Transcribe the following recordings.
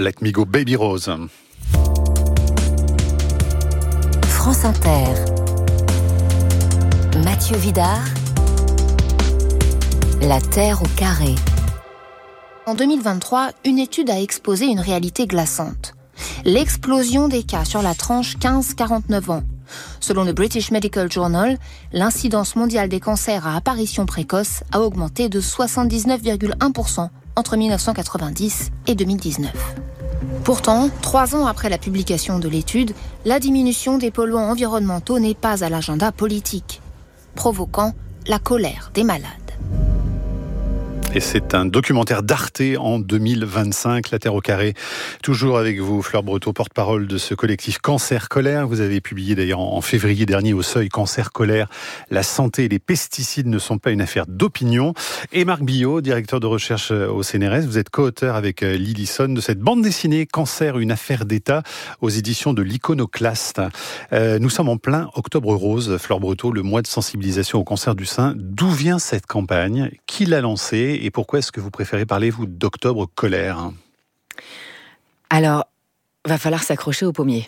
Let Me Go Baby Rose. France Inter. Mathieu Vidard. La Terre au carré. En 2023, une étude a exposé une réalité glaçante. L'explosion des cas sur la tranche 15-49 ans. Selon le British Medical Journal, l'incidence mondiale des cancers à apparition précoce a augmenté de 79,1% entre 1990 et 2019. Pourtant, 3 ans après la publication de l'étude, la diminution des polluants environnementaux n'est pas à l'agenda politique, provoquant la colère des malades. Et c'est un documentaire d'Arte en 2025, La Terre au carré. Toujours avec vous, Fleur Breteau, porte-parole de ce collectif Cancer Colère. Vous avez publié d'ailleurs en février dernier au Seuil Cancer Colère. La santé et les pesticides ne sont pas une affaire d'opinion. Et Marc Billot, directeur de recherche au CNRS, vous êtes co-auteur avec Lily Sonne de cette bande dessinée Cancer, une affaire d'État aux éditions de l'Iconoclaste. Nous sommes en plein Octobre Rose, Fleur Breteau, le mois de sensibilisation au cancer du sein. D'où vient cette campagne ? Qui l'a lancée ? Et pourquoi est-ce que vous préférez parler, vous, d'Octobre Colère ? Alors, va falloir s'accrocher au pommier.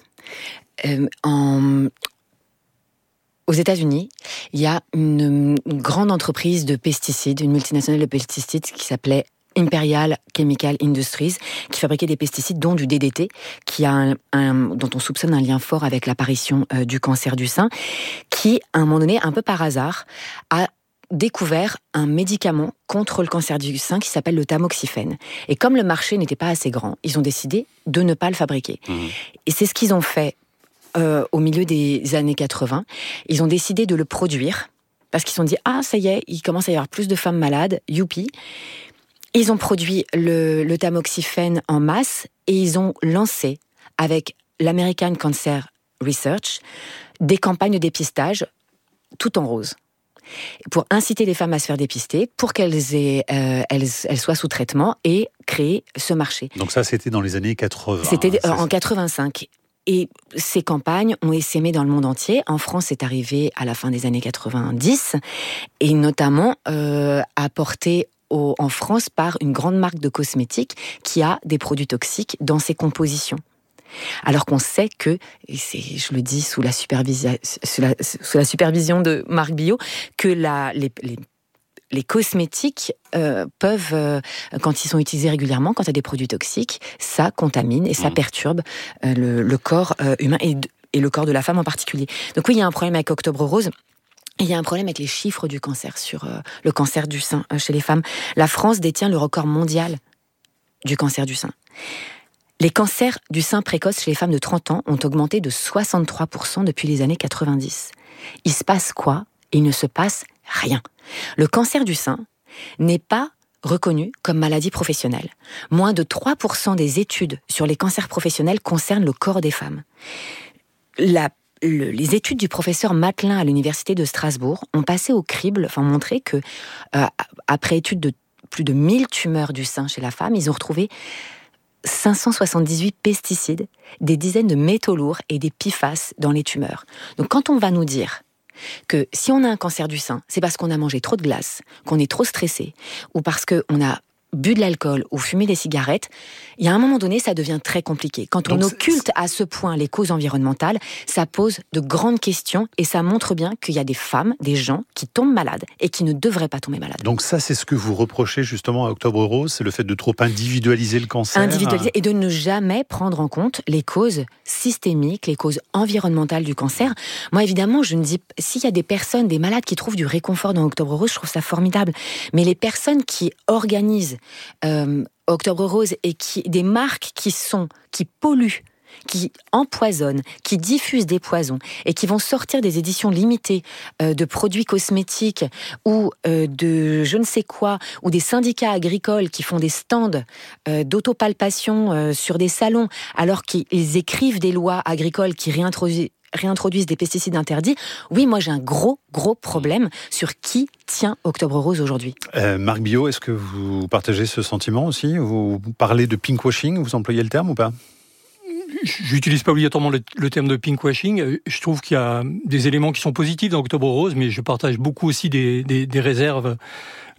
Aux États-Unis, il y a une grande entreprise de pesticides, une multinationale de pesticides qui s'appelait Imperial Chemical Industries, qui fabriquait des pesticides, dont du DDT, dont on soupçonne un lien fort avec l'apparition du cancer du sein, qui, à un moment donné, un peu par hasard, a découvert un médicament contre le cancer du sein qui s'appelle le tamoxifène. Et comme le marché n'était pas assez grand, ils ont décidé de ne pas le fabriquer. Et c'est ce qu'ils ont fait au milieu des années 80. Ils ont décidé de le produire parce qu'ils se sont dit « Ah, ça y est, il commence à y avoir plus de femmes malades, youpi !» Ils ont produit le tamoxifène en masse et ils ont lancé, avec l'American Cancer Research, des campagnes de dépistage tout en rose, pour inciter les femmes à se faire dépister, pour qu'elles soient sous traitement et créer ce marché. Donc ça, c'était dans les années 80. C'était en 85. Et ces campagnes ont essaimé dans le monde entier. En France, c'est arrivé à la fin des années 90, et notamment apporté en France par une grande marque de cosmétiques qui a des produits toxiques dans ses compositions. Alors qu'on sait que, et je le dis sous la supervision de Marc Billot, que les cosmétiques peuvent, quand ils sont utilisés régulièrement, quand il y a des produits toxiques, ça contamine et ça perturbe le corps humain et le corps de la femme en particulier. Donc oui, il y a un problème avec Octobre Rose. Il y a un problème avec les chiffres du cancer, sur le cancer du sein chez les femmes. La France détient le record mondial du cancer du sein. Les cancers du sein précoce chez les femmes de 30 ans ont augmenté de 63% depuis les années 90. Il se passe quoi ? Il ne se passe rien. Le cancer du sein n'est pas reconnu comme maladie professionnelle. Moins de 3% des études sur les cancers professionnels concernent le corps des femmes. Les études du professeur Matelin à l'université de Strasbourg ont passé au crible, montré que, après étude de plus de 1000 tumeurs du sein chez la femme, ils ont retrouvé 578 pesticides, des dizaines de métaux lourds et des PFAS dans les tumeurs. Donc quand on va nous dire que si on a un cancer du sein, c'est parce qu'on a mangé trop de glace, qu'on est trop stressé, ou parce qu'on a bu de l'alcool ou fumé des cigarettes, il y a un moment donné, ça devient très compliqué. Quand on occulte à ce point les causes environnementales, ça pose de grandes questions et ça montre bien qu'il y a des femmes, des gens qui tombent malades et qui ne devraient pas tomber malades. Donc ça, c'est ce que vous reprochez justement à Octobre Rose, c'est le fait de trop individualiser le cancer. Individualiser et de ne jamais prendre en compte les causes systémiques, les causes environnementales du cancer. Moi, évidemment, je ne dis, s'il y a des personnes, des malades qui trouvent du réconfort dans Octobre Rose, je trouve ça formidable. Mais les personnes qui organisent Octobre Rose et des marques qui polluent, qui empoisonnent, qui diffusent des poisons et qui vont sortir des éditions limitées de produits cosmétiques ou de je ne sais quoi, ou des syndicats agricoles qui font des stands d'autopalpation sur des salons alors qu'ils écrivent des lois agricoles qui réintroduisent des pesticides interdits. Oui, moi j'ai un gros problème sur qui tient Octobre Rose aujourd'hui. Marc Billot, est-ce que vous partagez ce sentiment aussi ? Vous parlez de pinkwashing, vous employez le terme ou pas ? J'utilise pas obligatoirement le terme de pinkwashing. Je trouve qu'il y a des éléments qui sont positifs dans Octobre Rose, mais je partage beaucoup aussi des réserves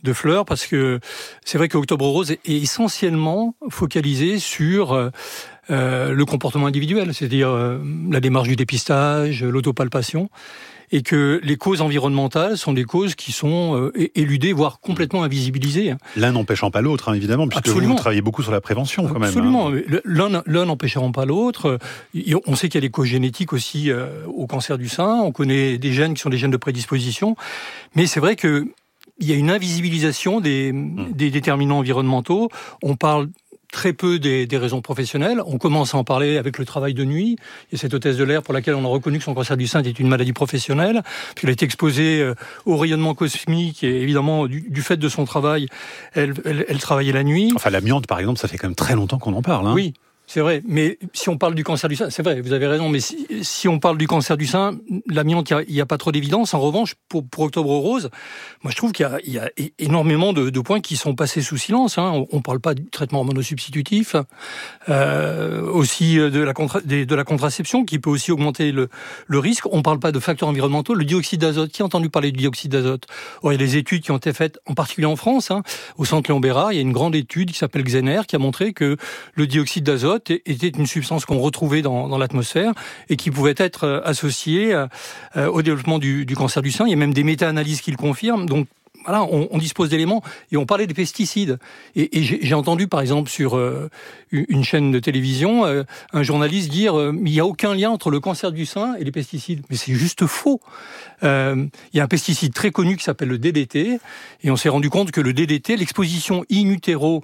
Fleur, parce que c'est vrai que Octobre Rose est essentiellement focalisé sur le comportement individuel, c'est-à-dire la démarche du dépistage, l'autopalpation, et que les causes environnementales sont des causes qui sont éludées, voire complètement invisibilisées. L'un n'empêchant pas l'autre, hein, évidemment, puisque vous travaillez beaucoup sur la prévention quand même. Absolument, l'un n'empêchant pas l'autre. On sait qu'il y a des causes génétiques aussi au cancer du sein, on connaît des gènes qui sont des gènes de prédisposition, mais c'est vrai que il y a une invisibilisation des déterminants environnementaux. On parle très peu des raisons professionnelles. On commence à en parler avec le travail de nuit. Il y a cette hôtesse de l'air pour laquelle on a reconnu que son cancer du sein était une maladie professionnelle, puisqu'elle a été exposée au rayonnement cosmique et évidemment, du fait de son travail, elle travaillait la nuit. Enfin, l'amiante, par exemple, ça fait quand même très longtemps qu'on en parle. Hein. Oui. C'est vrai, mais si on parle du cancer du sein, c'est vrai, vous avez raison, mais si on parle du cancer du sein, l'amiante, il n'y a pas trop d'évidence. En revanche, pour Octobre Rose, moi je trouve qu'il y a énormément de points qui sont passés sous silence. Hein. On ne parle pas du traitement hormonosubstitutif, aussi de la contraception qui peut aussi augmenter le risque. On ne parle pas de facteurs environnementaux. Le dioxyde d'azote, qui a entendu parler du dioxyde d'azote? Il y a des études qui ont été faites, en particulier en France, hein, au centre Léon Bérard. Il y a une grande étude qui s'appelle Xener, qui a montré que le dioxyde d'azote était une substance qu'on retrouvait dans l'atmosphère et qui pouvait être associée au développement du cancer du sein. Il y a même des méta-analyses qui le confirment. Donc voilà, on dispose d'éléments. Et on parlait des pesticides. Et j'ai entendu, par exemple, sur une chaîne de télévision, un journaliste dire il n'y a aucun lien entre le cancer du sein et les pesticides. Mais c'est juste faux. Il y a un pesticide très connu qui s'appelle le DDT. Et on s'est rendu compte que le DDT, l'exposition in utero,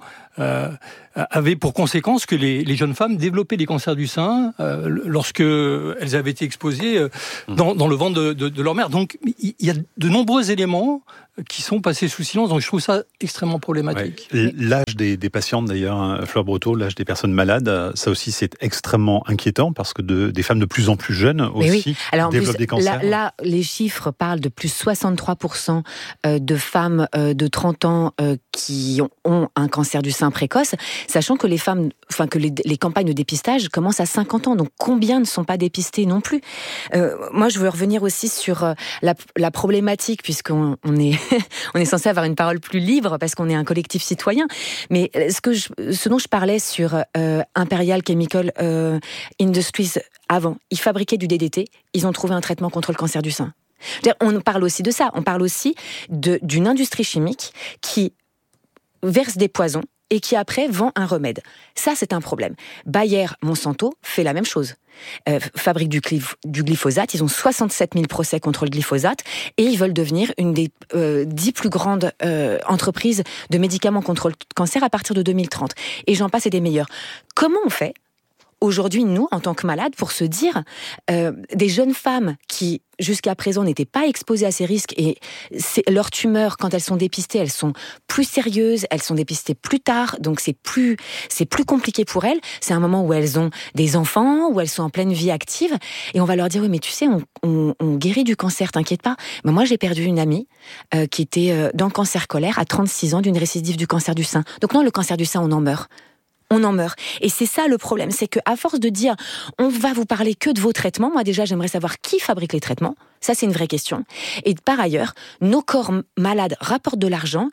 avait pour conséquence que les jeunes femmes développaient des cancers du sein lorsque elles avaient été exposées dans le ventre de leur mère. Donc il y a de nombreux éléments qui sont passés sous silence, donc je trouve ça extrêmement problématique. Ouais. L'âge des patientes d'ailleurs, hein, Fleur Breteau, l'âge des personnes malades, ça aussi c'est extrêmement inquiétant parce que des femmes de plus en plus jeunes aussi développent des cancers. Là, les chiffres parlent de plus 63% de femmes de 30 ans qui ont un cancer du sein précoce, sachant que les campagnes de dépistage commencent à 50 ans, donc combien ne sont pas dépistées non plus? Moi je veux revenir aussi sur la problématique, puisqu'on est on est censé avoir une parole plus libre parce qu'on est un collectif citoyen. Mais ce dont je parlais sur Imperial Chemical Industries avant, ils fabriquaient du DDT, ils ont trouvé un traitement contre le cancer du sein. On parle aussi de ça, on parle aussi d'une industrie chimique qui verse des poisons et qui après vend un remède. Ça, c'est un problème. Bayer, Monsanto fait la même chose. Fabrique du glyphosate, ils ont 67 000 procès contre le glyphosate et ils veulent devenir une des 10 plus grandes entreprises de médicaments contre le cancer à partir de 2030. Et j'en passe et des meilleurs. Comment on fait aujourd'hui, nous, en tant que malades, pour se dire des jeunes femmes qui, jusqu'à présent, n'étaient pas exposées à ces risques et leurs tumeurs, quand elles sont dépistées, elles sont plus sérieuses, elles sont dépistées plus tard, donc c'est plus compliqué pour elles. C'est un moment où elles ont des enfants, où elles sont en pleine vie active, et on va leur dire, oui, mais tu sais, on guérit du cancer, t'inquiète pas. Mais moi, j'ai perdu une amie qui était dans le cancer colaire à 36 ans d'une récidive du cancer du sein. Donc non, le cancer du sein, on en meurt. On en meurt. Et c'est ça le problème, c'est qu'à force de dire on va vous parler que de vos traitements, moi déjà j'aimerais savoir qui fabrique les traitements, ça c'est une vraie question. Et par ailleurs, nos corps malades rapportent de l'argent,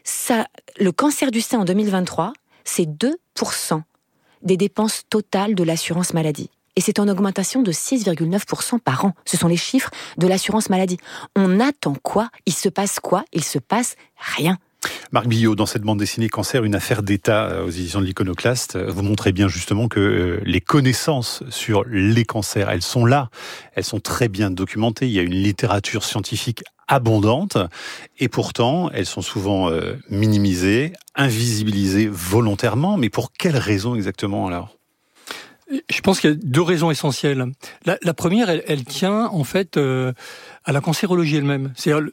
le cancer du sein en 2023, c'est 2% des dépenses totales de l'assurance maladie. Et c'est en augmentation de 6,9% par an. Ce sont les chiffres de l'assurance maladie. On attend quoi? Il se passe quoi? Il se passe rien. Marc Billot, dans cette bande dessinée Cancer, une affaire d'État aux éditions de l'Iconoclaste, vous montrez bien justement que les connaissances sur les cancers, elles sont là, elles sont très bien documentées, il y a une littérature scientifique abondante, et pourtant, elles sont souvent minimisées, invisibilisées volontairement, mais pour quelles raisons exactement alors ? Je pense qu'il y a deux raisons essentielles. La première, elle tient en fait à la cancérologie elle-même. C'est-à-dire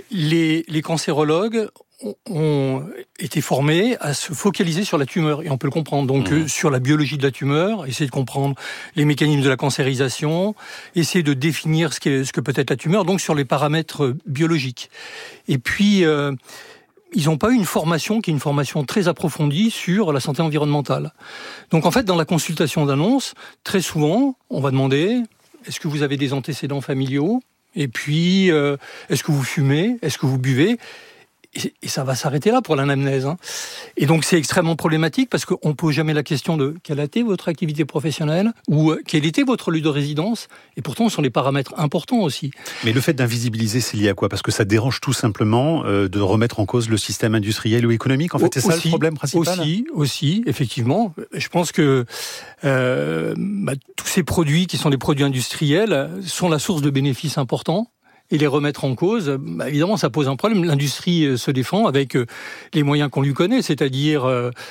les cancérologues ont été formés à se focaliser sur la tumeur, et on peut le comprendre. Donc sur la biologie de la tumeur, essayer de comprendre les mécanismes de la cancérisation, essayer de définir ce que peut être la tumeur, donc sur les paramètres biologiques. Et puis ils n'ont pas eu une formation qui est une formation très approfondie sur la santé environnementale. Donc en fait, dans la consultation d'annonce, très souvent, on va demander est-ce que vous avez des antécédents familiaux ? Et puis, est-ce que vous fumez ? Est-ce que vous buvez ? et ça va s'arrêter là pour l'anamnèse. Hein. Et donc c'est extrêmement problématique parce qu'on ne pose jamais la question de quelle a été votre activité professionnelle ou quel était votre lieu de résidence. Et pourtant, ce sont des paramètres importants aussi. Mais le fait d'invisibiliser, c'est lié à quoi ? Parce que ça dérange tout simplement de remettre en cause le système industriel ou économique. En fait, c'est ça le problème principal ? Aussi, effectivement. Je pense que tous ces produits qui sont des produits industriels sont la source de bénéfices importants. Et les remettre en cause, évidemment, ça pose un problème. L'industrie se défend avec les moyens qu'on lui connaît, c'est-à-dire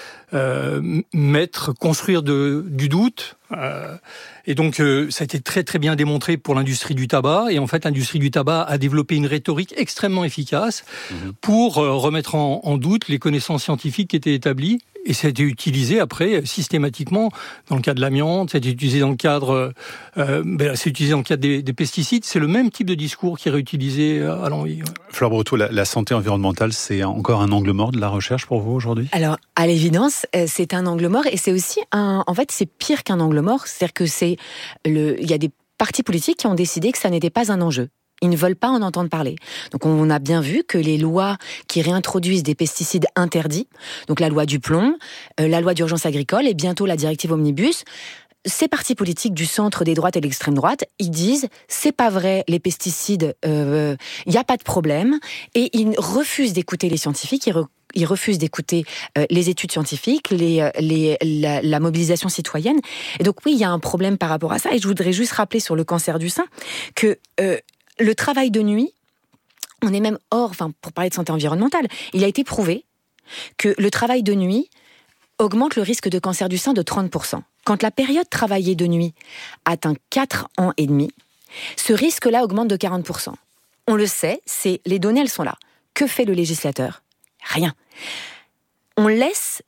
construire du doute. Et donc, ça a été très très bien démontré pour l'industrie du tabac. Et en fait, l'industrie du tabac a développé une rhétorique extrêmement efficace pour remettre en doute les connaissances scientifiques qui étaient établies. Et ça a été utilisé après systématiquement dans le cas de l'amiante, ça a été utilisé dans le cadre, c'est utilisé dans le cadre des pesticides. C'est le même type de discours qui est réutilisé à l'envi. Ouais. Fleur Breteau, la santé environnementale, c'est encore un angle mort de la recherche pour vous aujourd'hui ? Alors, à l'évidence, c'est un angle mort et c'est aussi en fait, c'est pire qu'un angle mort. C'est-à-dire que il y a des partis politiques qui ont décidé que ça n'était pas un enjeu. Ils ne veulent pas en entendre parler. Donc on a bien vu que les lois qui réintroduisent des pesticides interdits, donc la loi du plomb, la loi d'urgence agricole et bientôt la directive Omnibus, ces partis politiques du centre, des droites et de l'extrême droite, ils disent c'est pas vrai, les pesticides, il y a pas de problème, et ils refusent d'écouter les scientifiques. Ils refusent d'écouter les études scientifiques, la mobilisation citoyenne. Et donc oui, il y a un problème par rapport à ça. Et je voudrais juste rappeler sur le cancer du sein que le travail de nuit, on est même pour parler de santé environnementale, il a été prouvé que le travail de nuit augmente le risque de cancer du sein de 30%. Quand la période travaillée de nuit atteint 4 ans et demi, ce risque-là augmente de 40%. On le sait, les données, elles sont là. Que fait le législateur ? Rien. On laisse